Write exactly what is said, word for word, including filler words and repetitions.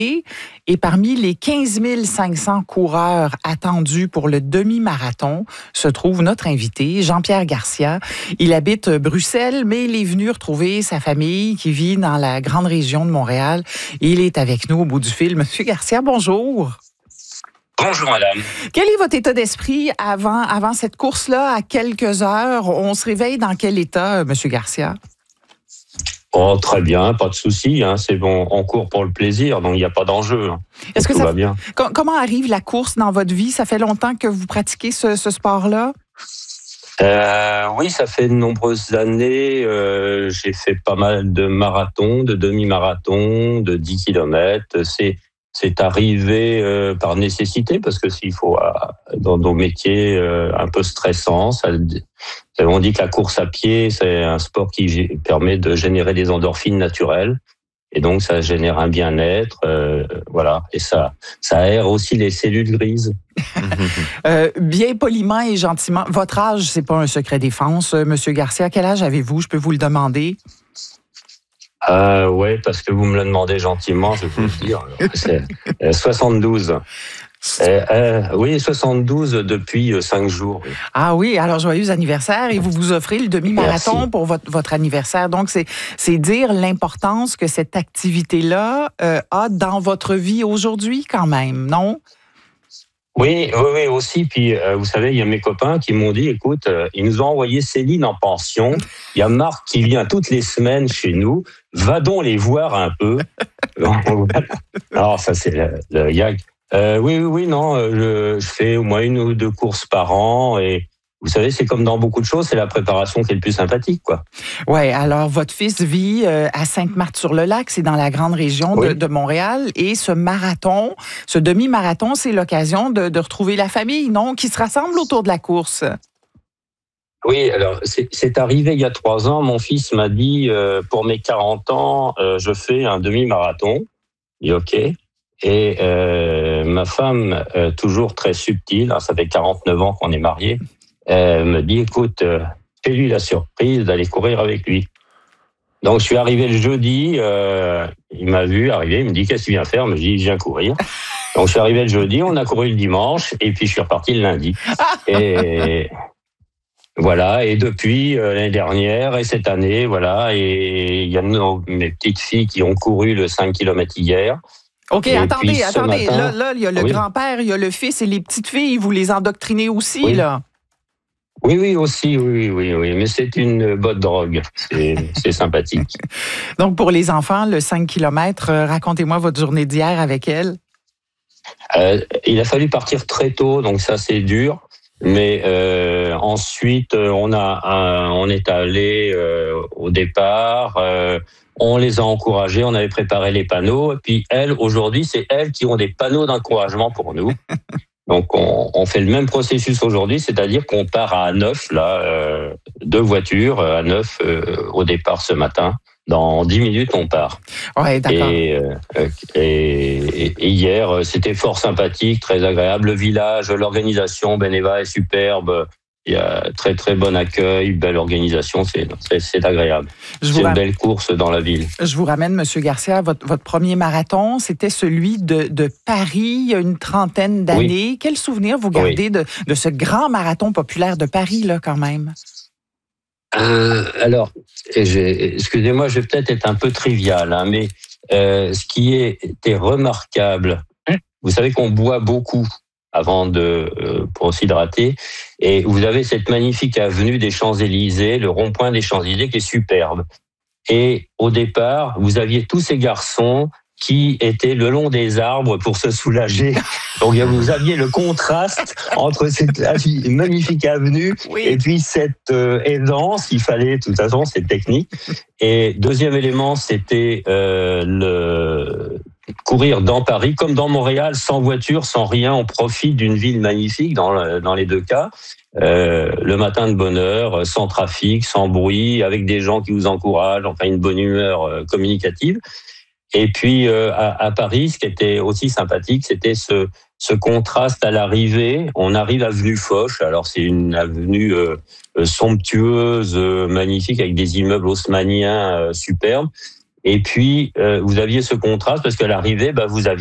Et parmi les quinze mille cinq cents coureurs attendus pour le demi-marathon se trouve notre invité, Jean-Pierre Garcia. Il habite Bruxelles, mais il est venu retrouver sa famille qui vit dans la grande région de Montréal. Et il est avec nous au bout du fil. Monsieur Garcia, bonjour. Bonjour, madame. Quel est votre état d'esprit avant, avant cette course-là, à quelques heures? On se réveille dans quel état, monsieur Garcia? Oh, très bien, pas de souci. Hein, c'est bon, on court pour le plaisir, donc il n'y a pas d'enjeu. Hein. Est-ce que tout ça va bien. Comment arrive la course dans votre vie? Ça fait longtemps que vous pratiquez ce, ce sport-là? Euh, oui, ça fait de nombreuses années. Euh, j'ai fait pas mal de marathons, de demi-marathons, de dix kilomètres. C'est C'est arrivé euh, par nécessité parce que s'il faut euh, dans nos métiers euh, un peu stressants, ça, on dit que la course à pied c'est un sport qui g- permet de générer des endorphines naturelles et donc ça génère un bien-être, euh, voilà, et ça ça aère aussi les cellules grises. euh, bien poliment et gentiment, votre âge c'est pas un secret défense, euh, monsieur Garcia. Quel âge avez-vous? Je peux vous le demander. Ah ouais, parce que vous me le demandez gentiment, je vais vous le dire. C'est euh, soixante-douze. Euh, euh, oui, soixante-douze depuis cinq jours. Ah oui, alors joyeux anniversaire et vous vous offrez le demi-marathon. Merci. Pour votre, votre anniversaire. Donc, c'est, c'est dire l'importance que cette activité-là euh, a dans votre vie aujourd'hui quand même, non? Oui, oui, oui, aussi. Puis, euh, vous savez, il y a mes copains qui m'ont dit, écoute, euh, ils nous ont envoyé Céline en pension. Il y a Marc qui vient toutes les semaines chez nous. Va donc les voir un peu. Alors, ça, c'est le, le gag. Euh, oui, oui, oui, non, je, je fais au moins une ou deux courses par an et vous savez, c'est comme dans beaucoup de choses, c'est la préparation qui est le plus sympathique, quoi. Oui, alors votre fils vit euh, à Sainte-Marthe-sur-le-Lac, c'est dans la grande région de, oui. de Montréal, et ce marathon, ce demi-marathon, c'est l'occasion de, de retrouver la famille, non, qui se rassemble autour de la course. Oui, alors c'est, c'est arrivé il y a trois ans. Mon fils m'a dit euh, pour mes quarante ans, euh, je fais un demi-marathon. Il dit ok. Et euh, ma femme, euh, toujours très subtile, hein, ça fait quarante-neuf ans qu'on est mariés. Elle me dit, écoute, euh, fais-lui la surprise d'aller courir avec lui. Donc, je suis arrivé le jeudi, euh, il m'a vu arriver, il me dit, qu'est-ce que tu viens faire? Je me dis, je viens courir. Donc, je suis arrivé le jeudi, on a couru le dimanche, et puis je suis reparti le lundi. Et voilà, et depuis euh, l'année dernière, et cette année, voilà, et il y a nos, mes petites filles qui ont couru le cinq kilomètres hier. OK, et attendez, attendez, matin, là, là, il y a le oui. grand-père, il y a le fils et les petites filles, vous les endoctrinez aussi, oui. là? Oui, oui, aussi, oui, oui, oui, mais c'est une bonne drogue, c'est, c'est sympathique. Donc, pour les enfants, le cinq kilomètres, euh, racontez-moi votre journée d'hier avec elle. Euh, il a fallu partir très tôt, donc ça, c'est dur. Mais euh, ensuite, on a, un, on est allé euh, au départ, euh, on les a encouragés, on avait préparé les panneaux, et puis elles, aujourd'hui, c'est elles qui ont des panneaux d'encouragement pour nous. Donc, on, on fait le même processus aujourd'hui, c'est-à-dire qu'on part à neuf, là, euh, deux voitures à neuf euh, au départ ce matin. Dans dix minutes, on part. Ouais, d'accord. Et, euh, et, et hier, c'était fort sympathique, très agréable. Le village, l'organisation, Beneva est superbe. Il y a très, très bon accueil, belle organisation, c'est, c'est, c'est agréable. Je c'est ram... une belle course dans la ville. Je vous ramène, M. Garcia, votre, votre premier marathon, c'était celui de, de Paris, il y a une trentaine d'années. Oui. Quel souvenir vous gardez oui. de, de ce grand marathon populaire de Paris, là, quand même? Euh, alors, j'ai, excusez-moi, je vais peut-être être un peu trivial, hein, mais euh, ce qui était remarquable, vous savez qu'on boit beaucoup avant de euh, pour s'hydrater, et vous avez cette magnifique avenue des Champs-Élysées, le rond-point des Champs-Élysées qui est superbe. Et au départ, vous aviez tous ces garçons qui étaient le long des arbres pour se soulager. Donc vous aviez le contraste entre cette magnifique avenue oui. et puis cette euh, aisance. Il fallait, de toute façon, cette technique. Et deuxième élément, c'était euh, le courir dans Paris, comme dans Montréal, sans voiture, sans rien. On profite d'une ville magnifique dans, dans les deux cas. Euh, le matin de bonne heure, sans trafic, sans bruit, avec des gens qui vous encouragent, enfin une bonne humeur euh, communicative. Et puis euh, à, à Paris, ce qui était aussi sympathique, c'était ce, ce contraste à l'arrivée. On arrive avenue Foch, alors c'est une avenue euh, somptueuse, euh, magnifique, avec des immeubles haussmanniens euh, superbes. Et puis, euh, vous aviez ce contraste parce qu'à l'arrivée, bah, vous aviez